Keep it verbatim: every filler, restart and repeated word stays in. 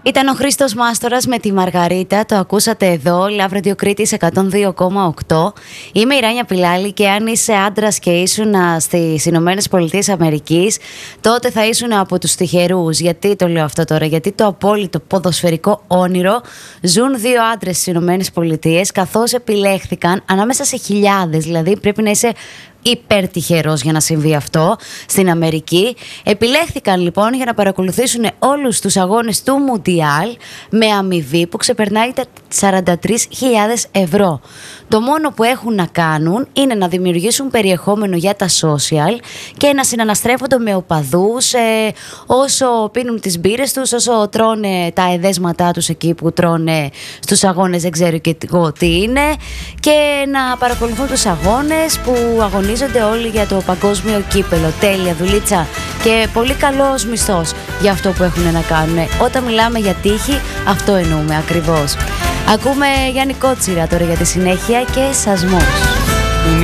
Ήταν ο Χρήστος Μάστορας με τη Μαργαρίτα, το ακούσατε εδώ, Love Radio Κρήτης εκατόν δύο κόμμα οκτώ. Είμαι η Ράνια Πιλάλη και αν είσαι άντρας και ήσουν στις Ηνωμένες Πολιτείες Αμερικής, τότε θα ήσουν από τους τυχερούς. Γιατί το λέω αυτό τώρα? Γιατί το απόλυτο ποδοσφαιρικό όνειρο ζουν δύο άντρες στις Ηνωμένες Πολιτείες, καθώς επιλέχθηκαν ανάμεσα σε χιλιάδες, δηλαδή πρέπει να είσαι υπερτυχερός για να συμβεί αυτό στην Αμερική. Επιλέχθηκαν λοιπόν για να παρακολουθήσουν όλους τους αγώνες του Μουντιάλ με αμοιβή που ξεπερνάει τα σαράντα τρεις χιλιάδες ευρώ. Το μόνο που έχουν να κάνουν είναι να δημιουργήσουν περιεχόμενο για τα social και να συναναστρέφονται με οπαδούς ε, όσο πίνουν τις μπύρες τους, όσο τρώνε τα εδέσματά τους εκεί που τρώνε στους αγώνες, δεν ξέρω και εγώ τι είναι, και να παρακολουθούν τους αγώνες που αγωνίζονται όλοι για το παγκόσμιο κύπελο. Τέλεια δουλίτσα και πολύ καλός μισθός για αυτό που έχουν να κάνουν. Όταν μιλάμε για τύχη, αυτό εννοούμε ακριβώς. Ακούμε Γιάννη Κότσιρα τώρα για τη συνέχεια και Σασμός.